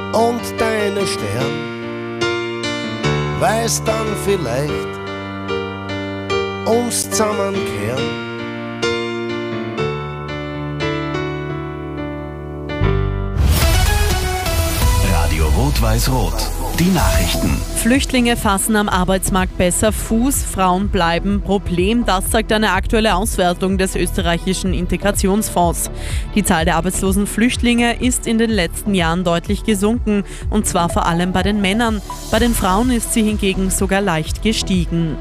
und deine Stern, weiß dann vielleicht uns zusammenkehren. Radio Rot-Weiß-Rot. Die Nachrichten. Flüchtlinge fassen am Arbeitsmarkt besser Fuß, Frauen bleiben Problem. Das sagt eine aktuelle Auswertung des österreichischen Integrationsfonds. Die Zahl der arbeitslosen Flüchtlinge ist in den letzten Jahren deutlich gesunken, und zwar vor allem bei den Männern. Bei den Frauen ist sie hingegen sogar leicht gestiegen.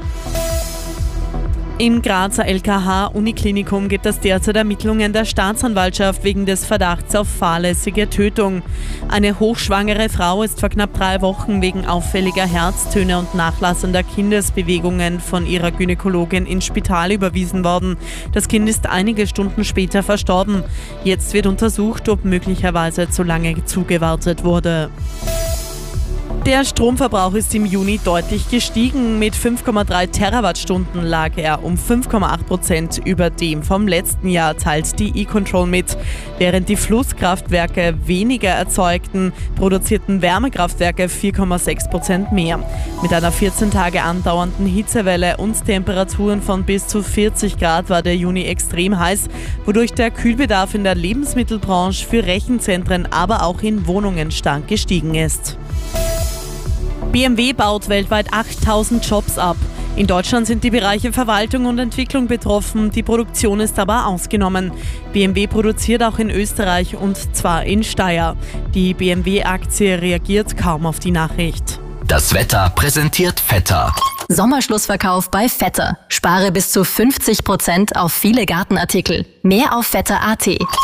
Im Grazer LKH-Uniklinikum gibt es derzeit Ermittlungen der Staatsanwaltschaft wegen des Verdachts auf fahrlässige Tötung. Eine hochschwangere Frau ist vor knapp 3 Wochen wegen auffälliger Herztöne und nachlassender Kindesbewegungen von ihrer Gynäkologin ins Spital überwiesen worden. Das Kind ist einige Stunden später verstorben. Jetzt wird untersucht, ob möglicherweise zu lange zugewartet wurde. Der Stromverbrauch ist im Juni deutlich gestiegen. Mit 5,3 Terawattstunden lag er um 5,8% über dem vom letzten Jahr, teilt die E-Control mit. Während die Flusskraftwerke weniger erzeugten, produzierten Wärmekraftwerke 4,6% mehr. Mit einer 14 Tage andauernden Hitzewelle und Temperaturen von bis zu 40 Grad war der Juni extrem heiß, wodurch der Kühlbedarf in der Lebensmittelbranche für Rechenzentren, aber auch in Wohnungen stark gestiegen ist. BMW baut weltweit 8000 Jobs ab. In Deutschland sind die Bereiche Verwaltung und Entwicklung betroffen, die Produktion ist aber ausgenommen. BMW produziert auch in Österreich, und zwar in Steyr. Die BMW-Aktie reagiert kaum auf die Nachricht. Das Wetter präsentiert Vetter. Sommerschlussverkauf bei Vetter. Spare bis zu 50% auf viele Gartenartikel. Mehr auf vetter.at.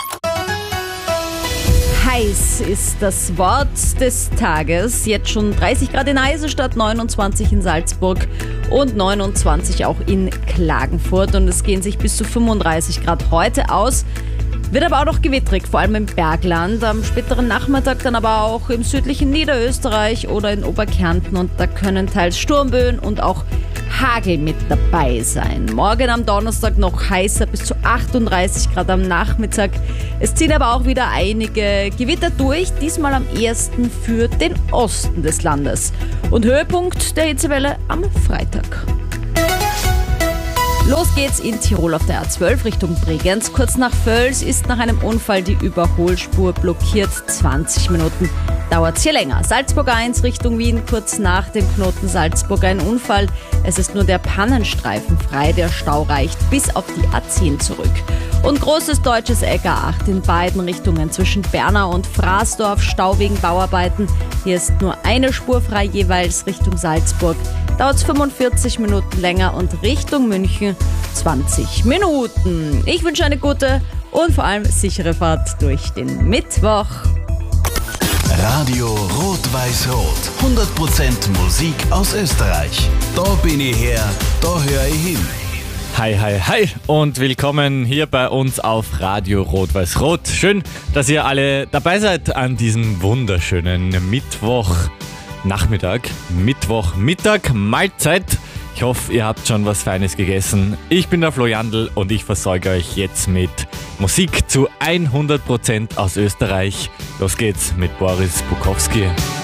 Heiß ist das Wort des Tages. Jetzt schon 30 Grad in Eisenstadt, 29 in Salzburg und 29 auch in Klagenfurt. Und es gehen sich bis zu 35 Grad heute aus. Wird aber auch noch gewittrig, vor allem im Bergland. Am späteren Nachmittag dann aber auch im südlichen Niederösterreich oder in Oberkärnten. Und da können teils Sturmböen und auch Hagel mit dabei sein. Morgen am Donnerstag noch heißer, bis zu 38 Grad am Nachmittag. Es ziehen aber auch wieder einige Gewitter durch, diesmal am ehesten für den Osten des Landes. Und Höhepunkt der Hitzewelle am Freitag. Los geht's in Tirol auf der A12 Richtung Bregenz. Kurz nach Völs ist nach einem Unfall die Überholspur blockiert. 20 Minuten dauert's hier länger. Salzburg 1 Richtung Wien, kurz nach dem Knoten Salzburg ein Unfall. Es ist nur der Pannenstreifen frei, der Stau reicht bis auf die A10 zurück. Und großes deutsches Eck A8 in beiden Richtungen zwischen Bernau und Fraßdorf, Stau wegen Bauarbeiten. Hier ist nur eine Spur frei, jeweils Richtung Salzburg. Dauert es 45 Minuten länger und Richtung München 20 Minuten. Ich wünsche eine gute und vor allem sichere Fahrt durch den Mittwoch. Radio Rot-Weiß-Rot. 100% Musik aus Österreich. Da bin ich her, da höre ich hin. Hi, hi, hi und willkommen hier bei uns auf Radio Rot-Weiß-Rot. Schön, dass ihr alle dabei seid an diesem wunderschönen Mittwochnachmittag, Mittwochmittag, Mahlzeit. Ich hoffe, ihr habt schon was Feines gegessen. Ich bin der Flo Jandl und ich versorge euch jetzt mit Musik zu 100% aus Österreich. Los geht's mit Boris Bukowski.